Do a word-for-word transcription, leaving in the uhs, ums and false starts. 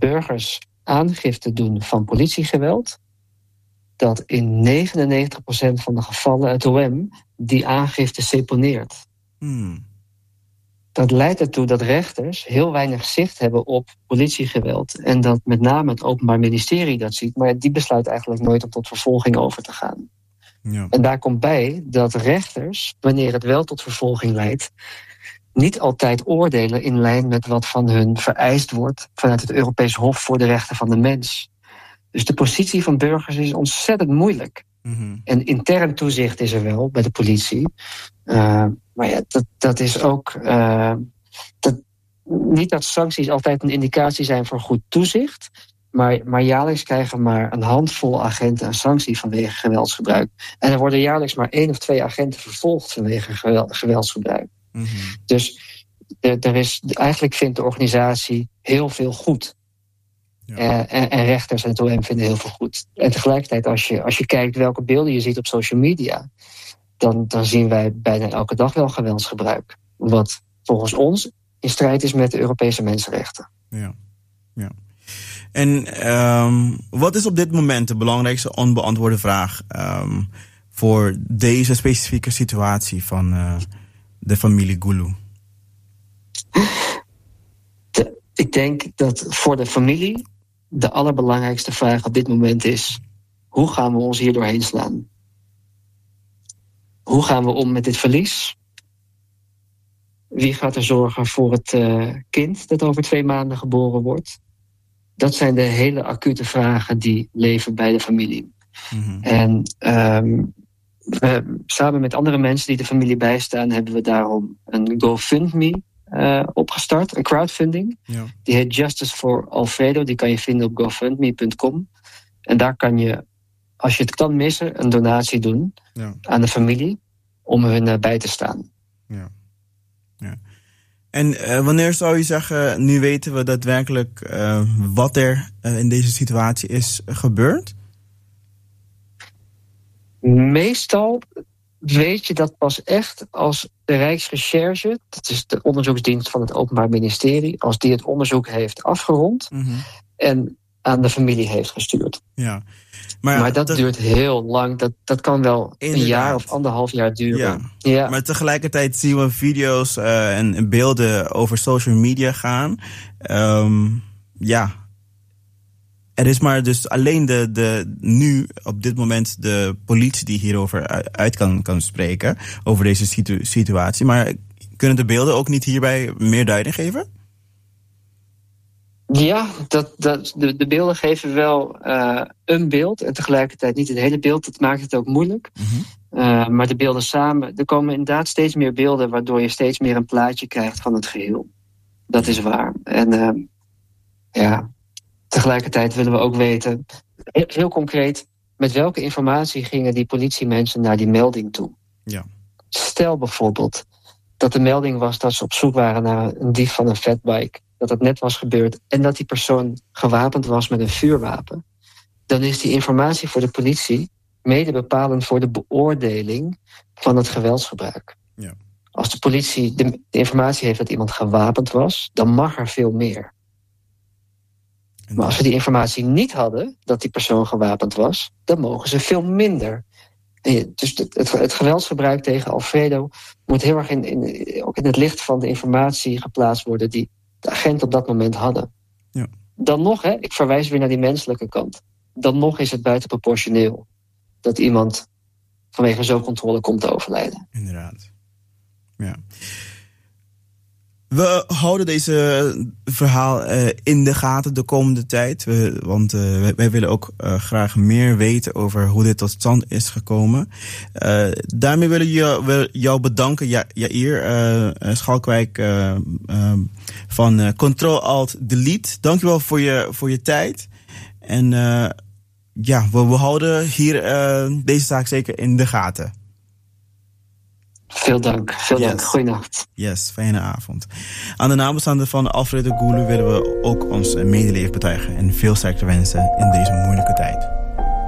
burgers aangifte doen van politiegeweld, dat in negenennegentig procent van de gevallen het O M die aangifte seponeert. Hmm. Dat leidt ertoe dat rechters heel weinig zicht hebben op politiegeweld. En dat met name het Openbaar Ministerie dat ziet, maar die besluit eigenlijk nooit om tot vervolging over te gaan. Ja. En daar komt bij dat rechters, wanneer het wel tot vervolging leidt, niet altijd oordelen in lijn met wat van hun vereist wordt vanuit het Europees Hof voor de Rechten van de Mens. Dus de positie van burgers is ontzettend moeilijk. Mm-hmm. En intern toezicht is er wel bij de politie. Uh, maar ja, dat, dat is ook... Uh, dat, niet dat sancties altijd een indicatie zijn voor goed toezicht, maar, maar jaarlijks krijgen maar een handvol agenten een sanctie vanwege geweldsgebruik. En er worden jaarlijks maar één of twee agenten vervolgd vanwege geweldsgebruik. Mm-hmm. Dus er, er is, eigenlijk vindt de organisatie heel veel goed. Ja. Uh, en, en rechters en het O M vinden heel veel goed. En tegelijkertijd, als je, als je kijkt welke beelden je ziet op social media, dan, dan zien wij bijna elke dag wel geweldsgebruik. Wat volgens ons in strijd is met de Europese mensenrechten. Ja, ja. En um, wat is op dit moment de belangrijkste onbeantwoorde vraag um, voor deze specifieke situatie van uh, de familie Gulu? De, ik denk dat voor de familie de allerbelangrijkste vraag op dit moment is: hoe gaan we ons hier doorheen slaan? Hoe gaan we om met dit verlies? Wie gaat er zorgen voor het uh, kind dat over twee maanden geboren wordt? Dat zijn de hele acute vragen die leven bij de familie. Mm-hmm. En um, we, samen met andere mensen die de familie bijstaan, hebben we daarom een GoFundMe uh, opgestart, een crowdfunding. Ja. Die heet Justice for Alfredo. Die kan je vinden op gofundme punt com. En daar kan je, als je het kan missen, een donatie doen Ja. aan de familie om hun uh, bij te staan. Ja. Ja. En uh, wanneer zou je zeggen, nu weten we daadwerkelijk uh, wat er uh, in deze situatie is gebeurd? Meestal weet je dat pas echt als de Rijksrecherche, dat is de onderzoeksdienst van het Openbaar Ministerie, als die het onderzoek heeft afgerond Mm-hmm. en aan de familie heeft gestuurd. Ja. Maar, Maar dat te- duurt heel lang. Dat, dat kan wel Inderdaad. een jaar of anderhalf jaar duren. Ja. Ja. Maar tegelijkertijd zien we video's uh, en beelden over social media gaan. Um, ja. Er is maar dus alleen de, de, nu op dit moment de politie die hierover uit kan, kan spreken. Over deze situ- situatie. Maar kunnen de beelden ook niet hierbij meer duiding geven? Ja, dat, dat, de, de beelden geven wel uh, een beeld en tegelijkertijd niet het hele beeld. Dat maakt het ook moeilijk. Mm-hmm. Uh, maar de beelden samen, er komen inderdaad steeds meer beelden waardoor je steeds meer een plaatje krijgt van het geheel. Dat is waar. En uh, ja, tegelijkertijd willen we ook weten, heel, heel concreet, met welke informatie gingen die politiemensen naar die melding toe? Ja. Stel bijvoorbeeld dat de melding was dat ze op zoek waren naar een dief van een fatbike, dat het net was gebeurd en dat die persoon gewapend was met een vuurwapen, dan is die informatie voor de politie mede bepalend voor de beoordeling van het geweldsgebruik. Ja. Als de politie de, de informatie heeft dat iemand gewapend was, dan mag er veel meer. En Maar als ze die informatie niet hadden, dat die persoon gewapend was, dan mogen ze veel minder. En je, dus het, het, het geweldsgebruik tegen Alfredo moet heel erg in, in, ook in het licht van de informatie geplaatst worden die de agenten op dat moment hadden. Ja. Dan nog, hè, ik verwijs weer naar die menselijke kant. Dan nog is het buitenproportioneel dat iemand vanwege zo'n controle komt te overlijden. Inderdaad. Ja. We houden deze verhaal uh, in de gaten de komende tijd. We, want uh, wij, wij willen ook uh, graag meer weten over hoe dit tot stand is gekomen. Uh, daarmee willen we jou, jou bedanken, ja, Jair uh, Schalkwijk uh, uh, van uh, Control-Alt-Delete. Dankjewel voor je, voor je tijd. En uh, ja, we, we houden hier uh, deze zaak zeker in de gaten. Veel dank, veel Yes. dank. Goeienacht. Yes, fijne avond. Aan de nabestaanden van Alfredo Gulu willen we ook ons medeleven betuigen en veel sterkte wensen in deze moeilijke tijd.